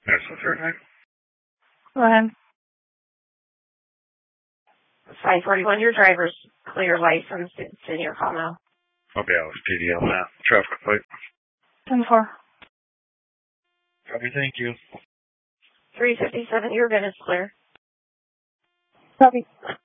That's the third name. Go ahead. 541, your driver's clear license. It's in your call now. Okay, I was PDL now. Traffic plate. 10-4. Copy, thank you. 357, your VIN is clear. Copy.